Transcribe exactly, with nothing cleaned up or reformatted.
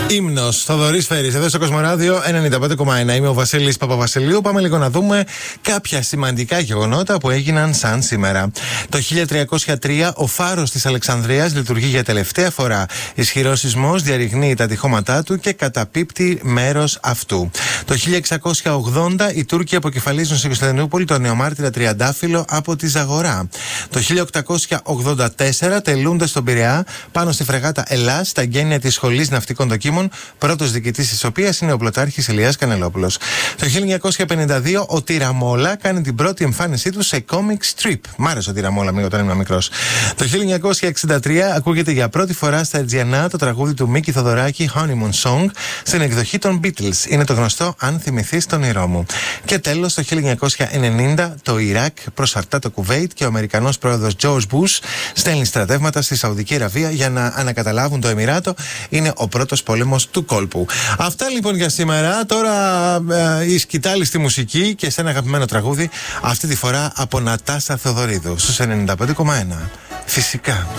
Ύμνος, Θοδωρής Φέρης, εδώ στο Κοσμοράδιο ενενήντα πέντε κόμμα ένα. Είμαι ο Βασίλης Παπαβασιλείου. Πάμε λίγο να δούμε κάποια σημαντικά γεγονότα που έγιναν σαν σήμερα. Το χίλια τριακόσια τρία ο φάρος της Αλεξανδρίας λειτουργεί για τελευταία φορά. Ισχυρός σεισμός διαρριγνύει τα τυχώματά του και καταπίπτει μέρος αυτού. Το χίλια εξακόσια ογδόντα οι Τούρκοι αποκεφαλίζουν στην Κωνσταντινούπολη τον νεομάρτυρα Τριαντάφυλλο από τη Ζαγορά. Το χίλια οκτακόσια ογδόντα τέσσερα τελούνται στον Πειραιά πάνω στη φρεγάτα Ελλάς τα γένεια της Σχολής Ναυτικών Δοκίμων, πρώτος διοικητής της οποίας είναι ο πλωτάρχης Ηλίας Κανελόπουλος. Το χίλια εννιακόσια πενήντα δύο ο Τυραμόλα κάνει την πρώτη εμφάνισή του σε comic strip. Μ' άρεσε ο Τυραμόλα μη όταν ήμουν μικρός. Το χίλια εννιακόσια εξήντα τρία ακούγεται για πρώτη φορά στα Αιτζιανά το τραγούδι του Μίκη Θοδωράκη Honeymoon Song στην εκδοχή των Beatles. Είναι το γνωστό Αν θυμηθείς τον όνειρό μου. Και τέλος, το χίλια εννιακόσια ενενήντα το Ιράκ προσαρτά το Κουβέιτ και ο Αμερικανός πρόεδρος George Bush στέλνει στρατεύματα στη Σαουδική Αραβία για να ανακαταλάβουν το Εμιράτο. Είναι ο πρώτος πόλεμος του κόλπου. Αυτά λοιπόν για σήμερα. Τώρα ε, η σκητάλη στη μουσική και σε ένα αγαπημένο τραγούδι, αυτή τη φορά από Νατάσα Θεοδωρίδου στους ενενήντα πέντε κόμμα ένα. Φυσικά.